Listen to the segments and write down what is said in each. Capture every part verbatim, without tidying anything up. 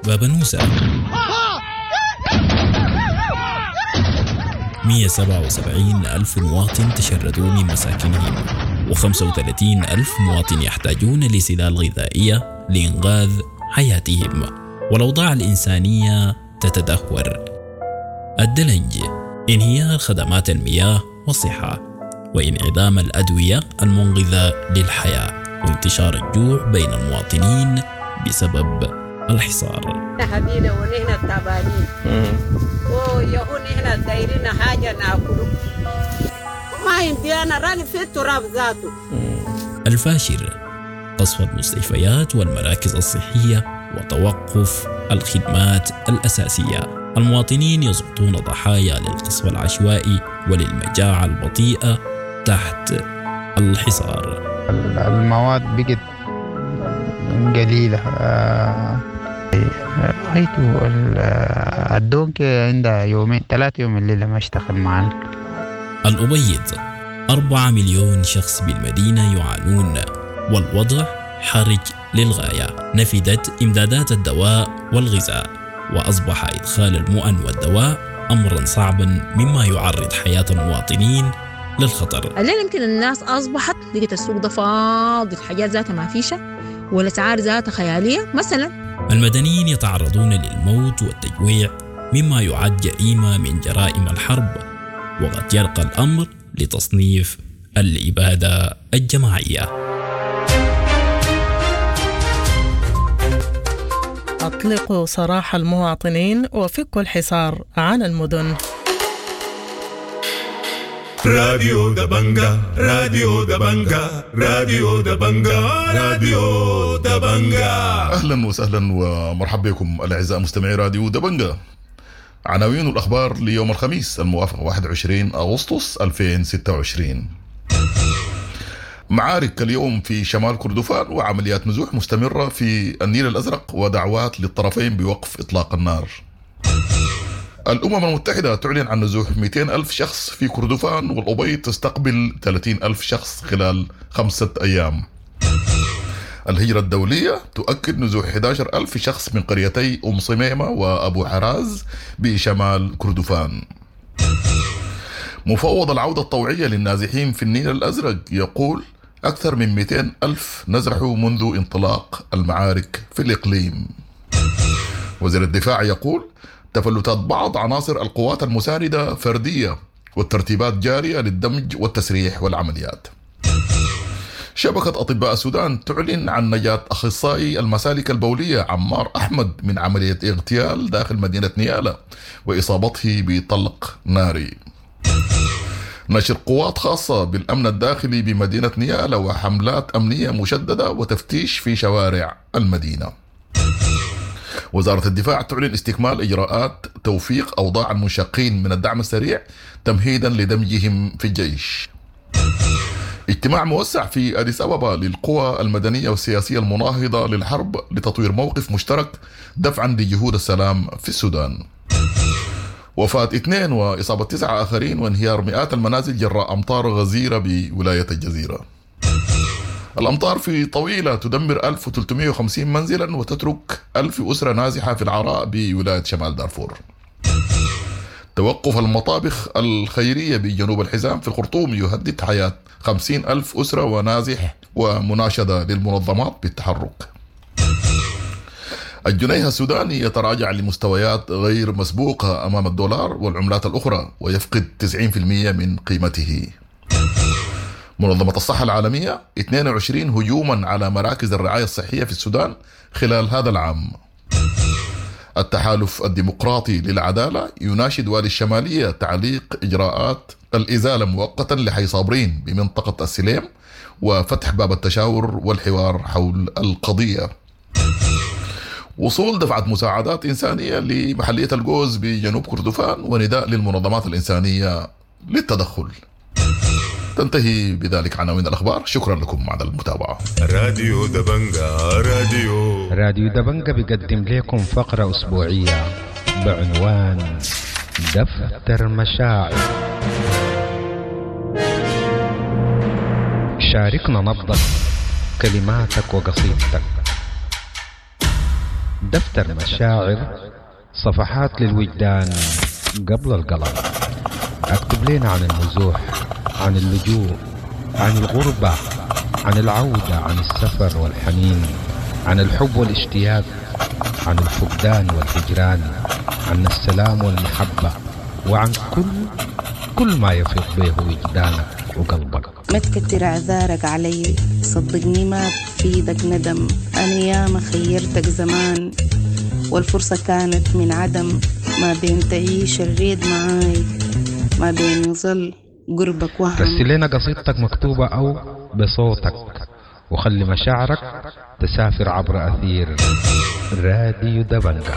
باب نوسة مئة وسبعة وسبعين ألف مواطن تشردوا من مساكنهم، وخمسة وثلاثين ألف مواطن يحتاجون لسلال غذائية لإنقاذ حياتهم، والأوضاع الإنسانية تتدهور. الدلنج، انهيار خدمات المياه والصحة، وانعدام الأدوية المنقذة للحياة، وانتشار الجوع بين المواطنين بسبب الحصار. هدينا ونحن التعبانين ويهون نحن دايرين حاجة ناكله ما عندي أنا راني في التراب ذاته. الفاشر، قصف المستشفيات والمراكز الصحية وتوقف الخدمات الأساسية. المواطنين يسقطون ضحايا للقصف العشوائي وللمجاعة البطيئة تحت الحصار. المواد بقت قليلة. رأيته الدونك عندها يومين ثلاثة يوم الليلة ما اشتغل معنا. الأبيض، أربعة مليون شخص بالمدينة يعانون، والوضع حرج للغاية. نفدت إمدادات الدواء والغذاء، وأصبح إدخال المؤن والدواء أمرا صعبا مما يعرض حياة المواطنين للخطر. الليل يمكن الناس أصبحت لقيت السوق ده فاضي، الحاجات ذاتها ما فيشة والأسعار ذاتها خيالية. مثلا المدنيين يتعرضون للموت والتجويع مما يعد جريمة من جرائم الحرب، وقد يرقى الأمر لتصنيف الإبادة الجماعية. أطلقوا سراح المواطنين وفكوا الحصار عن المدن. راديو دبنجا راديو دبنجا راديو دبنجا راديو دبنجا. أهلا وسهلا ومرحبا بكم الأعزاء مستمعي راديو دبنجا. عناوين الأخبار ليوم الخميس الموافق واحد وعشرين أغسطس ألفين وستة وعشرين. معارك اليوم في شمال كردفان وعمليات نزوح مستمرة في النيل الأزرق ودعوات للطرفين بوقف إطلاق النار. الأمم المتحدة تعلن عن نزوح مئتين ألف شخص في كردفان، والأبيض تستقبل ثلاثين ألف شخص خلال خمسة أيام. الهجرة الدولية تؤكد نزوح أحد عشر ألف شخص من قريتي أم صميمة وأبو حراز بشمال كردفان. مفوض العودة الطوعية للنازحين في النيل الأزرق يقول أكثر من مئتين ألف نزحوا منذ انطلاق المعارك في الإقليم. وزير الدفاع يقول تفلتات بعض عناصر القوات المساندة فردية، والترتيبات جارية للدمج والتسريح والعمليات. شبكة أطباء السودان تعلن عن نجاة أخصائي المسالك البولية عمار أحمد من عملية اغتيال داخل مدينة نيالة وإصابته بطلق ناري. نشر قوات خاصة بالأمن الداخلي بمدينة نيالة وحملات أمنية مشددة وتفتيش في شوارع المدينة. وزارة الدفاع تعلن استكمال إجراءات توفيق أوضاع المنشقين من الدعم السريع تمهيدا لدمجهم في الجيش. اجتماع موسع في أديس أبابا للقوى المدنية والسياسية المناهضة للحرب لتطوير موقف مشترك دفعا لجهود السلام في السودان. وفاة اثنين وإصابة تسعة آخرين وانهيار مئات المنازل جراء أمطار غزيرة بولاية الجزيرة. الأمطار في طويلة تدمر ألف وثلاثمئة وخمسين منزلا وتترك ألف أسرة نازحة في العراء بولاية شمال دارفور. توقف المطابخ الخيرية بجنوب الحزام في الخرطوم يهدد حياة خمسين ألف أسرة ونازح، ومناشدة للمنظمات بالتحرك. الجنيه السوداني يتراجع لمستويات غير مسبوقة أمام الدولار والعملات الأخرى ويفقد تسعين بالمئة من قيمته. منظمة الصحة العالمية اثنين وعشرين هجوما على مراكز الرعاية الصحية في السودان خلال هذا العام. التحالف الديمقراطي للعدالة يناشد والي الشمالية تعليق إجراءات الإزالة مؤقتا لحي صابرين بمنطقة السليم وفتح باب التشاور والحوار حول القضية. وصول دفعة مساعدات إنسانية لمحلية الجوز بجنوب كردفان ونداء للمنظمات الإنسانية للتدخل. تنتهي بذلك عناوين الأخبار. شكرا لكم على المتابعة. راديو دبنجا راديو راديو دبنجا بيقدم لكم فقرة أسبوعية بعنوان دفتر مشاعر. شاركنا نبضك، كلماتك وقصيدتك. دفتر مشاعر، صفحات للوجدان قبل القلم. اكتب لنا عن النزوح، عن اللجوء، عن الغربة، عن العودة، عن السفر والحنين، عن الحب والاشتياق، عن الفقدان والهجران، عن السلام والمحبة، وعن كل كل ما يفيض به وجدانك وقلبك. ما تكتر اعذارك علي، صدقني ما بفيدك ندم. انا ياما خيرتك زمان والفرصة كانت من عدم. ما بين تعيش الريد معاي، ما بين يظل قربك وهم. رسل لنا قصيدتك مكتوبة أو بصوتك، وخلي مشاعرك تسافر عبر أثير راديو دبنجة.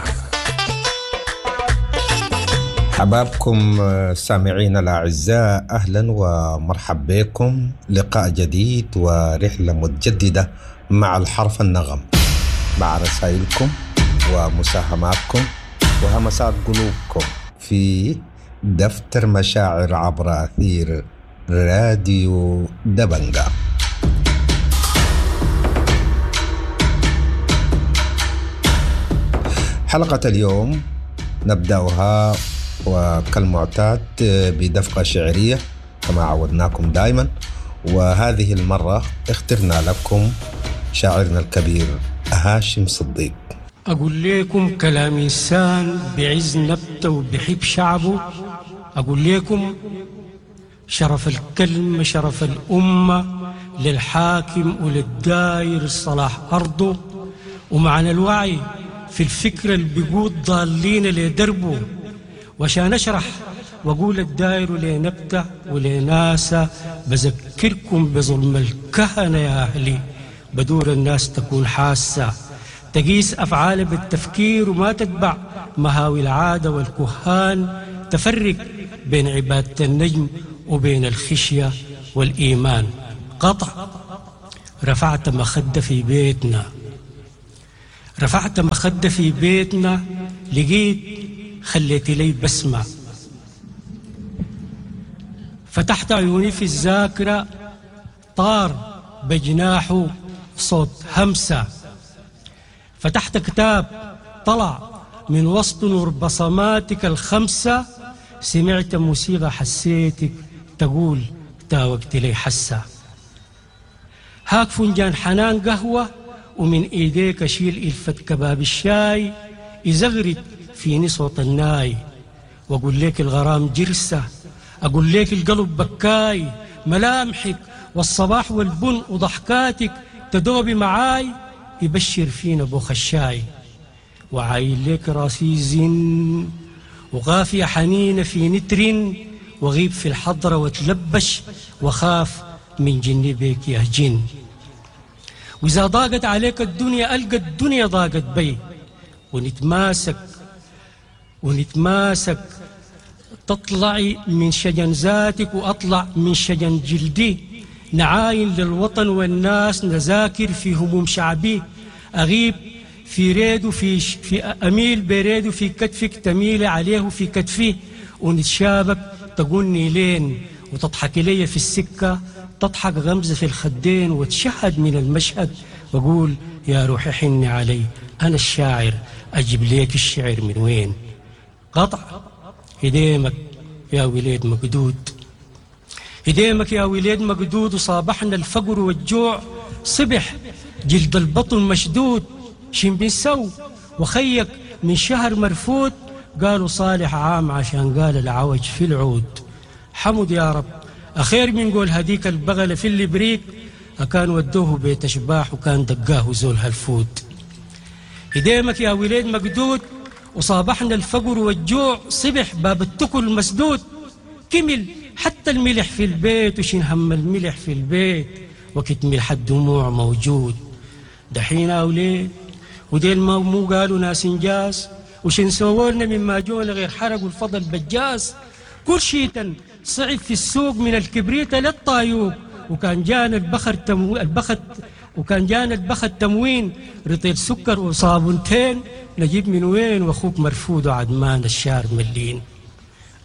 حبابكم سامعين الأعزاء، أهلا ومرحب بكم. لقاء جديد ورحلة متجددة مع الحرف النغم، مع رسائلكم ومساهماتكم وهمسات قلوبكم في دفتر مشاعر عبر أثير راديو دبنجة. حلقة اليوم نبدأها وكالمعتاد بدفقة شعرية كما عودناكم دائما، وهذه المرة اخترنا لكم شاعرنا الكبير هاشم صديق. أقول لكم كلام إنسان بعز نبته وبحب شعبه. أقول لكم شرف الكلمة شرف الأمة، للحاكم وللداير صلاح أرضه، ومعنى الوعي في الفكرة اللي بيقود ضالين لدربه. وعشان أشرح وأقول الداير لنبته ولناسة، بذكركم بظلم الكهنة يا أهلي، بدور الناس تكون حاسة، تقيس أفعال بالتفكير وما تتبع مهاوي العادة والكهان، تفرق بين عبادة النجم وبين الخشية والإيمان. قطع رفعت مخدة في بيتنا، رفعت مخدة في بيتنا، لقيت خليت لي بسمة، فتحت عيوني في الذاكرة، طار بجناحه صوت همسة، فتحت كتاب طلع من وسط نور بصماتك الخمسة، سمعت موسيقى حسيتك تقول تاوقت لي حسة. هاك فنجان حنان قهوة ومن ايديك اشيل الفة كباب الشاي، يزغرد فيني صوت الناي، واقول لك الغرام جرسة، اقول لك القلب بكاي، ملامحك والصباح والبن وضحكاتك تدوبي معاي، يبشر فينا بوخ الشاي. وعايل لك راسي زن وغافية حنينة في نتر، وغيب في الحضرة وتلبش وخاف من جني بيك يا جن. وإذا ضاقت عليك الدنيا ألقى الدنيا ضاقت بي، ونتماسك ونتماسك تطلعي من شجن ذاتك وأطلع من شجن جلدي، نعاين للوطن والناس نذاكر في هموم شعبي، أغيب في ريد في, في أميل بريد في كتفك تميل عليه في كتفي، ونتشابك تقولني لين وتضحك لي في السكة، تضحك غمزة في الخدين وتشهد من المشهد، وأقول يا روحي حني علي أنا الشاعر أجيب ليك الشعر من وين. قطع هديمك يا وليد مقدود، هديمك يا وليد مقدود، وصابحنا الفقر والجوع، صبح جلد البطن مشدود، شن بنسو وخيك من شهر مرفوت، قالوا صالح عام عشان قال العوج في العود. حمد يا رب أخير من قول هديك البغلة في الإبريق، أكان ودوه بيت أشباح وكان دقاه زول هالفوت. هديمك يا وليد مقدود، وصابحنا الفقر والجوع، صبح باب التكل مسدود، كمل حتى الملح في البيت، وشين هم الملح في البيت، وقت ملح الدموع موجود. دحين أولاد وديل ما مو قالوا ناس انجاز، وشين سوولنا مما جونا غير حرق والفضل بجاز. كل شيء صعب في السوق من الكبريت للطايوب، وكان جانا البخر تمو... البخت وكان جانا البخت تموين، رطيل سكر وصابونتين، نجيب من وين واخوك مرفوض وعدمان الشار ملين.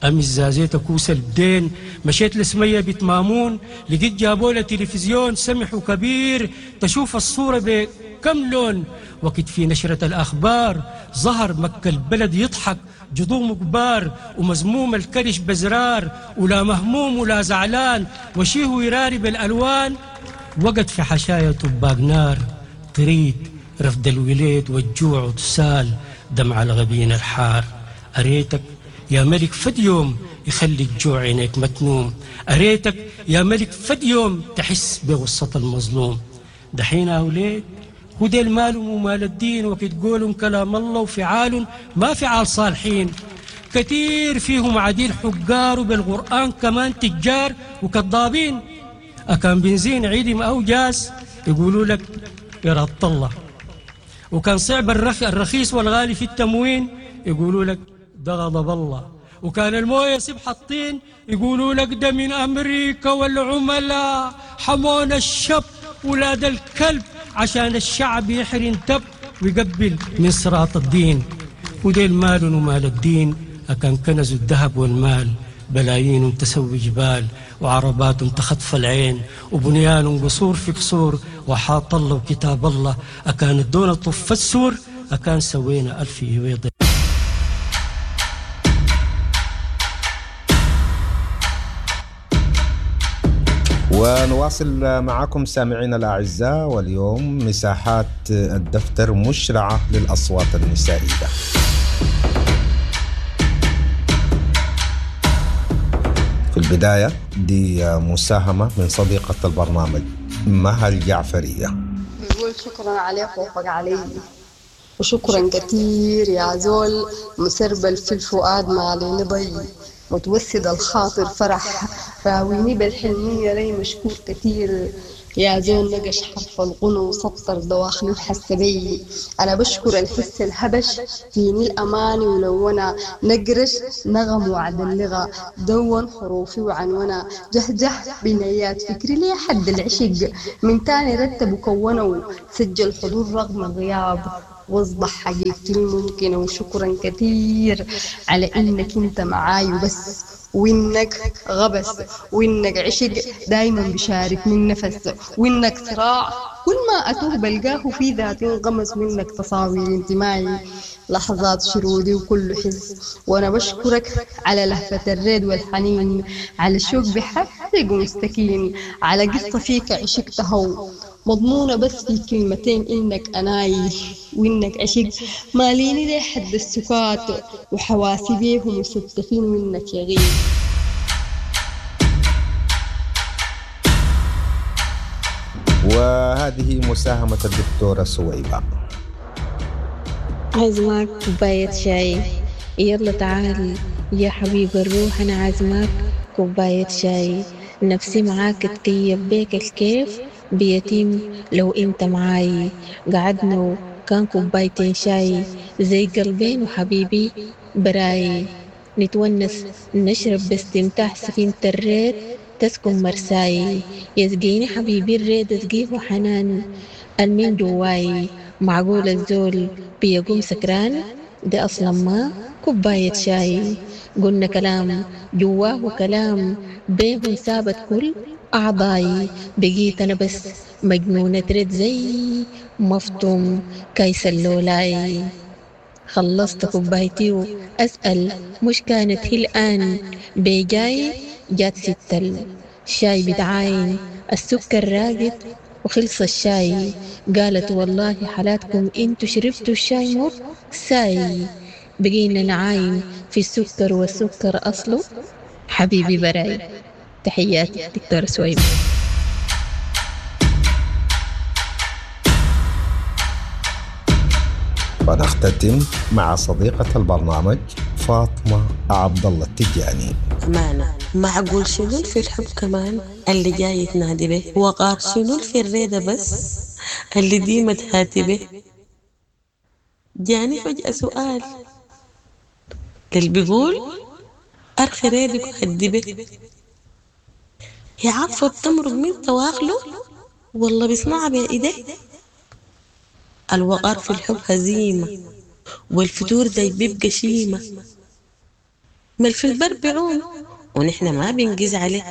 أمس زازيت كوس الدين، مشيت لسمية بيت مامون، لقيت جابوا لها تلفزيون سمح وكبير تشوف الصورة بكم لون. وقت في نشرة الأخبار ظهر مكة البلد يضحك جضوم كبار، ومزموم الكرش بزرار، ولا مهموم ولا زعلان، وشيه يراري بالألوان. وقت في حشاية طباق نار تريد رفد الوليد والجوع وتسال دمع الغبين الحار. أريتك يا ملك فد يوم يخلي الجوع عينيك متنوم، أريتك يا ملك فد يوم تحس بغصة المظلوم. دحين أوليك هدي المال ومال الدين، وكتقولهم كلام الله وفعال ما فعال صالحين. كثير فيهم عديل حجار، وبالقرآن كمان تجار وكذابين. أكان بنزين عيدم أو جاس يقولوا لك إرادة الله، وكان صعب الرخيص والغالي في التموين يقولوا لك ده غضب الله، وكان المويه سبح الطين يقولوا لك ده من أمريكا والعملاء حمون الشب ولاد الكلب عشان الشعب يحرن تب ويقبل من صراط الدين. ودي المال ومال الدين أكان كنز الذهب والمال، بلايين تسوي جبال، وعربات تخطف العين، وبنيان قصور في قصور، وحاط الله وكتاب الله. أكان الدون طف السور، أكان سوينا ألف يويض. ونواصل معكم سامعين الأعزاء، واليوم مساحات الدفتر مشرعة للأصوات النسائية. في البداية دي مساهمة من صديقة البرنامج مها الجعفرية. بقول شكرا عليك ووفق علي، وشكرا كثير يا زول مسربل في الفؤاد مالي نضي، متوسد الخاطر فرح، راويني بالحلمية لي مشكور كثير يا زول نقش حرف الغنو وسطر دواخلي وحسبي. أنا بشكر الحس الهبش فيني الأماني، ولو أنا نقرش نغم وعد اللغة دون حروفي وعنونا، جهجه بنيات فكري لي حد العشق من تاني رتب وكونه، سجل حضور رغم الغياب واصبح حقيقتي الممكنة. وشكرا كثير على إنك أنت معاي وبس، وإنك غبس، وإنك عشق دايما بشارك من نفس، وإنك صراع كل ما أتوه بلقاه في ذاتي انغمس، وإنك تصاوير انتمائي لحظات شرودي وكل حس. وأنا بشكرك على لهفة الريد والحنين، على الشوق بحرق ومستكين، على قصة فيك عشقتها مضمونة بس في كلمتين، إنك أناي وإنك عشق ماليني لي حد السكات، وحواسي بيهم مستفين منك يا غير. وهذه مساهمة الدكتورة سويبة. عازمك كوباية شاي، يلا تعال يا حبيب الروح، أنا عازمك كوباية شاي، نفسي معاك تكيب بيك الكيف بيتيم لو انت معاي. قعدنا وكان كوبايتين شاي زي قلبين وحبيبي براي، نتونس نشرب باستمتاع سفينة الريد تسكن مرساي. يسقيني حبيبي الريد اسقيه حنان المين جواي، معقول الزول بيقوم سكران ده أصلا ما كوباية شاي. قلنا كلام جواه كلام بيهم ثابت كل أعضاي، بقيت أنا بس مجنونة رد زي مفطوم كيس اللولاي. خلصت كوبايتي وأسأل مش كانت هي الآن بيجاي، جات ست الشاي بدعاين السكر راقد وخلص الشاي. قالت والله حالاتكم انتو شربتوا الشاي مر ساي، بقينا نعاين في السكر والسكر أصله حبيبي براي. تحياتي دكتورة سويبة. ونختتم مع صديقة البرنامج فاطمة عبد الله التجاني. أمانة معقول شنو في الحب كمان اللي جاي تنادي به، وقار شنو في الريدة بس اللي ديما تهاتي به. جاني فجأة سؤال اللي بيقول أرخي ريدك وهدي به، هي عطفة بتمرق من تواخله والله بيصنعها بإيديه. الوقار في الحب هزيمة والفتور ده بيبقى شيمة، مال في البر بعوم ونحن ما بنجز عليه.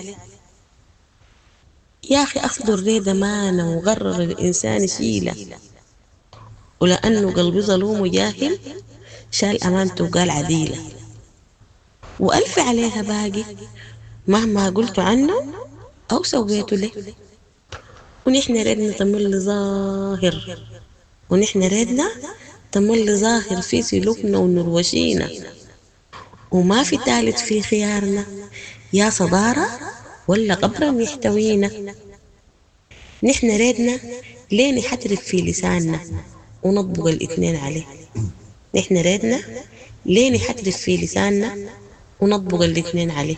يا أخي أخذ الريد أمانة وغرر الإنسان شيلة، ولأنه قلبي ظلوم وجاهل شال أمانته وقال عديلة، وألف عليها باقي مهما قلت عنه أو سويته له. ونحن ردنا تمل ظاهر، ونحن ردنا تمل ظاهر في سلوكنا ونروشينا، وما في ثالث في خيارنا يا صدارة ولا قبرا يحتوينا. نحن ردنا ليه نحترف في لساننا ونطبق الاثنين عليه. نحن ردنا ليه نحترف في لساننا ونطبق الاثنين عليه.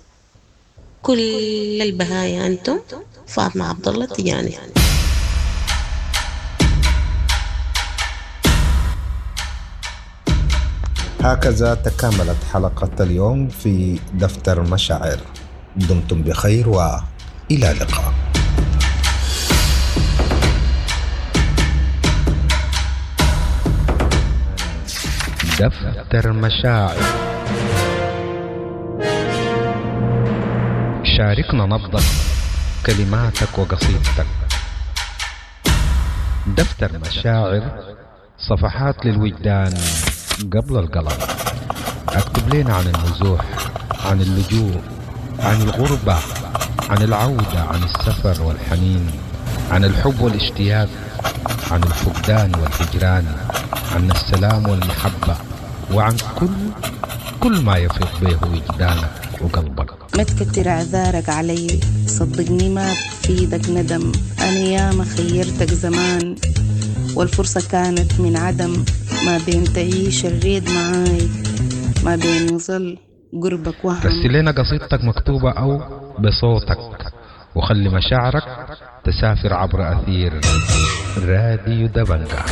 كل البهايا أنتم فاطمة عبد الله التجاني. هكذا تكاملت حلقة اليوم في دفتر مشاعر. دمتم بخير وإلى اللقاء. دفتر مشاعر. شاركنا نبضك، كلماتك وقصيدتك. دفتر مشاعر، صفحات للوجدان قبل القلم. اكتب لنا عن النزوح، عن اللجوء، عن الغربة، عن العودة، عن السفر والحنين، عن الحب والاشتياق، عن الفقدان والهجران، عن السلام والمحبة، وعن كل كل ما يفيض به وجدانك وقلبك. ما تكتر اعذارك علي، صدقني ما بفيدك ندم. انا ياما خيرتك زمان والفرصة كانت من عدم. ما بين تعيش الريد معاي، ما بين يظل قربك وهم. رسل لنا قصيدتك مكتوبة أو بصوتك، وخلي مشاعرك تسافر عبر أثير راديو دبنجة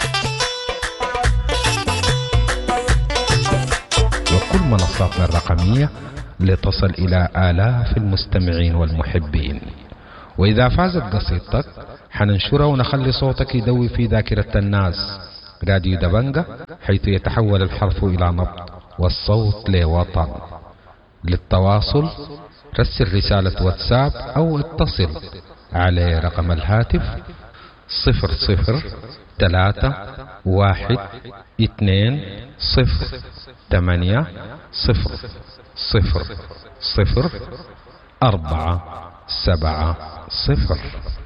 وكل منصاتنا الرقمية لتصل إلى آلاف المستمعين والمحبين. وإذا فازت قصيدتك حننشرها ونخلي صوتك يدوي في ذاكرة الناس. راديو دبنجة، حيث يتحول الحرف إلى نبض والصوت لوطن. للتواصل رسل رسالة واتساب أو اتصل على رقم الهاتف صفر صفر ثلاثة واحد اثنين صفر ثمانية صفر صفر صفر أربعة سبعة صفر.